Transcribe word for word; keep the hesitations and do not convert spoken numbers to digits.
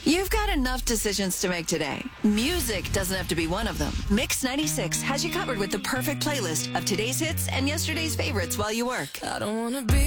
You've got enough decisions to make today. Music doesn't have to be one of them. Mix ninety-six has you covered with the perfect playlist of today's hits and yesterday's favorites while you work. I don't wanna be